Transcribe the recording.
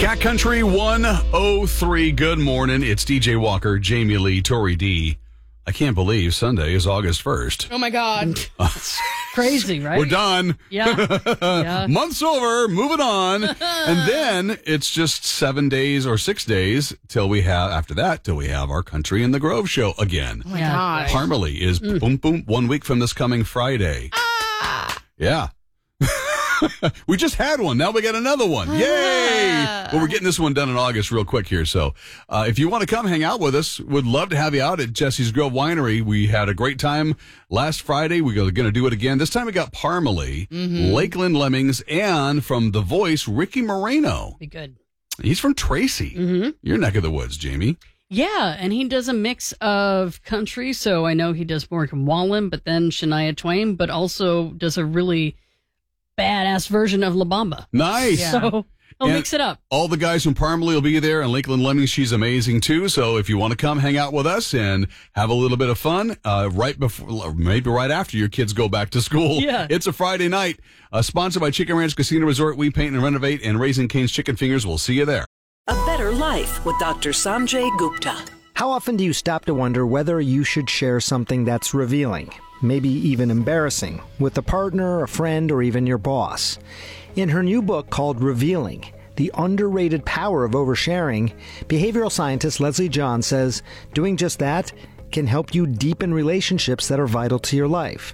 Cat Country 103. Good morning. It's DJ Walker, Jamie Lee, Tori D. I can't believe Sunday is August 1st. Oh, my God. Crazy, right? We're done. Yeah. Month's over. Moving on. And then it's just 7 days or 6 days till we have our Country in the Grove show again. Oh, my God. Parmalee is boom, boom, 1 week from this coming Friday. Yeah. We just had one. Now we got another one. Yay! Well, we're getting this one done in August real quick here. So if you want to come hang out with us, would love to have you out at Jesse's Grove Winery. We had a great time last Friday. We're going to do it again. This time we got Parmalee, Lakeland Lemmings, and from The Voice, Ricky Moreno. Be good. He's from Tracy. Your neck of the woods, Jamie. Yeah, and he does a mix of country. So I know he does Morgan Wallen, but then Shania Twain, but also does a really badass version of La Bamba. Nice. Yeah. So he'll mix it up. All the guys from Parmalee will be there, and Lakeland Lemmings, she's amazing too. So if you want to come hang out with us and have a little bit of fun, right before, maybe right after your kids go back to school. Yeah. It's a Friday night. Sponsored by Chicken Ranch Casino Resort. We paint and renovate, and Raising Cane's Chicken Fingers. We'll see you there. A Better Life with Dr. Sanjay Gupta. How often do you stop to wonder whether you should share something that's revealing, maybe even embarrassing, with a partner, a friend, or even your boss? In her new book called Revealing, The Underrated Power of Oversharing, behavioral scientist Leslie John says doing just that can help you deepen relationships that are vital to your life.